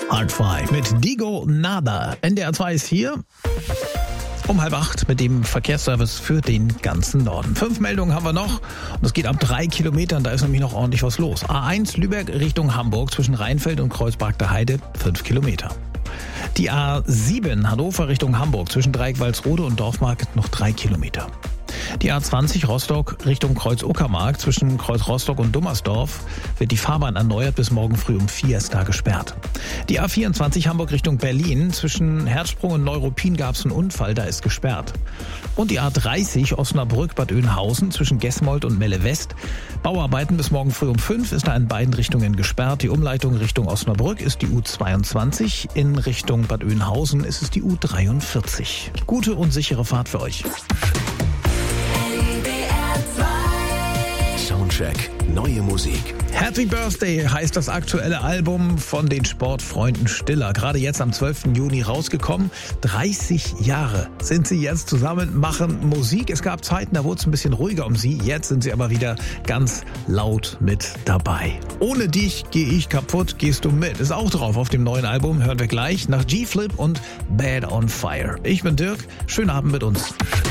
Art 5 mit Digo Nada. NDR 2 ist hier um 7:30 mit dem Verkehrsservice für den ganzen Norden. 5 Meldungen haben wir noch und es geht ab 3 Kilometern, da ist nämlich noch ordentlich was los. A1 Lübeck Richtung Hamburg zwischen Rheinfeld und Kreuzberg der Heide 5 Kilometer. Die A7 Hannover Richtung Hamburg zwischen Dreieck-Walsrode und Dorfmarkt noch 3 Kilometer. Die A20 Rostock Richtung Kreuz-Uckermark zwischen Kreuz-Rostock und Dummersdorf wird die Fahrbahn erneuert, bis morgen früh um 4 ist da gesperrt. Die A24 Hamburg Richtung Berlin zwischen Herzsprung und Neuruppin gab es einen Unfall, da ist gesperrt. Und die A30 Osnabrück Bad Oeynhausen zwischen Gesmold und Melle West. Bauarbeiten bis morgen früh um 5 ist da in beiden Richtungen gesperrt. Die Umleitung Richtung Osnabrück ist die U22, in Richtung Bad Oeynhausen ist es die U43. Gute und sichere Fahrt für euch. Soundcheck, neue Musik. Happy Birthday heißt das aktuelle Album von den Sportfreunden Stiller. Gerade jetzt am 12. Juni rausgekommen. 30 Jahre sind sie jetzt zusammen, machen Musik. Es gab Zeiten, da wurde es ein bisschen ruhiger um sie. Jetzt sind sie aber wieder ganz laut mit dabei. Ohne dich gehe ich kaputt, gehst du mit. Ist auch drauf auf dem neuen Album. Hören wir gleich nach G-Flip und Bad on Fire. Ich bin Dirk. Schönen Abend mit uns.